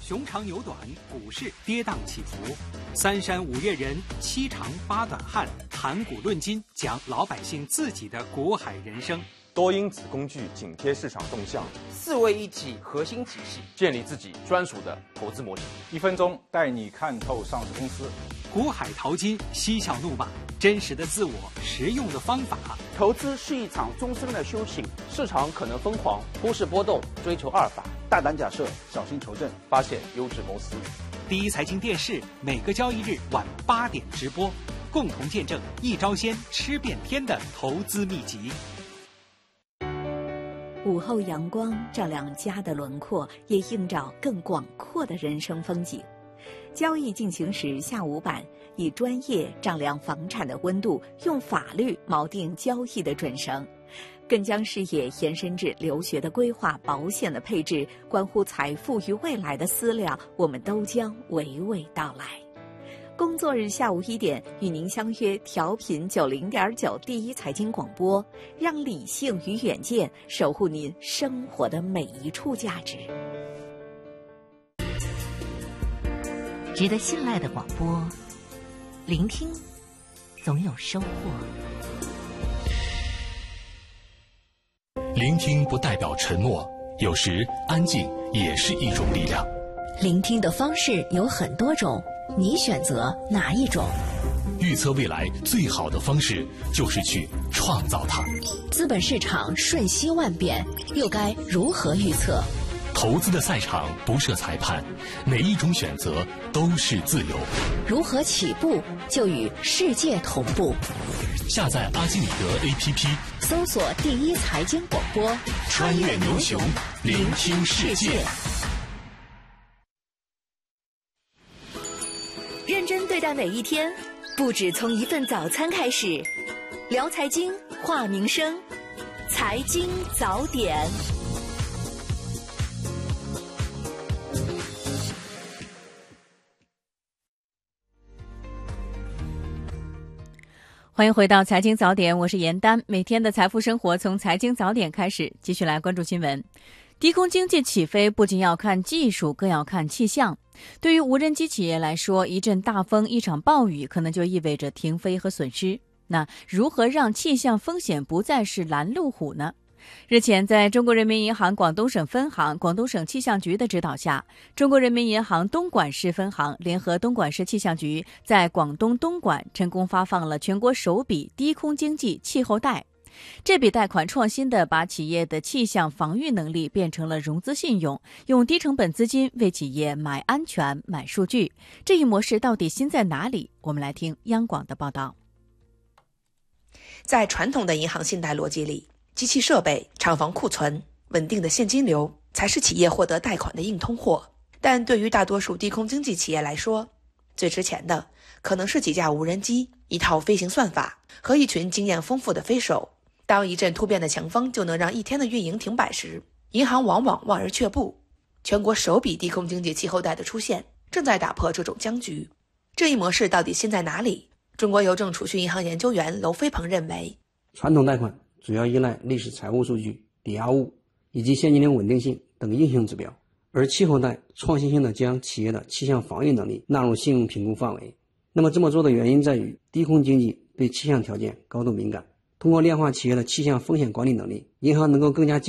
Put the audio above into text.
熊长牛短，股市跌宕起伏。三山五岳人，七长八短汉，谈古论今，讲老百姓自己的股海人生。 多因子工具紧贴市场动向 ，4位一体核心体系， 建立自己专属的投资模型。 1分钟带你看透上市公司。 股海淘金，嬉笑怒骂，真实的自我，实用的方法。 投资是一场终身的修行， 市场可能疯狂，忽视波动，追求阿尔法， 大胆假设，小心求证， 发现优质公司。 第一财经电视每个交易日晚8点直播，共同见证一招鲜吃遍天的投资秘籍。 午后阳光照亮家的轮廓，也映照更广阔的人生风景。交易进行时下午版，以专业丈量房产的温度，用法律锚定交易的准绳，更将视野延伸至留学的规划、保险的配置，关乎财富与未来的思量，我们都将娓娓道来。工作日下午1点，与您相约调频90.9第一财经广播，让理性与远见守护您生活的每一处价值。 值得信赖的广播，聆听总有收获。 聆听不代表沉默，有时安静也是一种力量。 聆听的方式有很多种，你选择哪一种？ 预测未来最好的方式就是去创造它。 资本市场瞬息万变，又该如何预测？ 投资的赛场不设裁判，哪一种选择都是自由。 如何起步就与世界同步？ 下载阿基米德 APP， 搜索第一财经广播， 穿越牛熊，聆听世界。 认真对待每一天，不止从一份早餐开始。聊财经，话民生，财经早点。 欢迎回到财经早点，我是严丹。每天的财富生活从财经早点开始，继续来关注新闻。低空经济起飞不仅要看技术，更要看气象。对于无人机企业来说，一阵大风，一场暴雨，可能就意味着停飞和损失。那如何让气象风险不再是拦路虎呢？日前，在中国人民银行广东省分行、广东省气象局的指导下，中国人民银行东莞市分行联合东莞市气象局，在广东东莞成功发放了全国首笔低空经济气候贷。这笔贷款创新地把企业的气象防御能力变成了融资信用，用低成本资金为企业买安全、买数据。这一模式到底新在哪里？我们来听央广的报道。 在传统的银行信贷逻辑里，机器设备、厂房库存、稳定的现金流才是企业获得贷款的硬通货。但对于大多数低空经济企业来说，最值钱的可能是几架无人机、一套飞行算法和一群经验丰富的飞手。当一阵突变的强风就能让一天的运营停摆时，银行往往望而却步。全国首笔低空经济气候贷的出现，正在打破这种僵局。这一模式到底新在哪里？中国邮政储蓄银行研究员娄飞鹏认为， 传统贷款主要依赖历史财务数据、抵押物以及现金流稳定性等硬性指标，而气候贷创新性的将企业的气象防御能力纳入信用评估范围。那么这么做的原因在于，低空经济对气象条件高度敏感，通过量化企业的气象风险管理能力，银行能够更加